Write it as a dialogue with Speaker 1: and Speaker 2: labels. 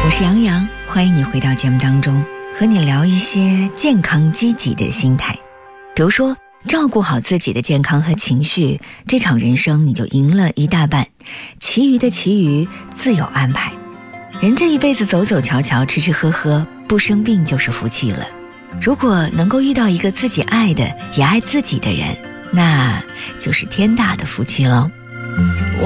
Speaker 1: 我是杨洋，欢迎你回到节目当中，和你聊一些健康积极的心态。比如说，照顾好自己的健康和情绪，这场人生你就赢了一大半，其余的其余自有安排。人这一辈子走走瞧瞧，吃吃喝喝，不生病就是福气了。如果能够遇到一个自己爱的也爱自己的人，那就是天大的福气了。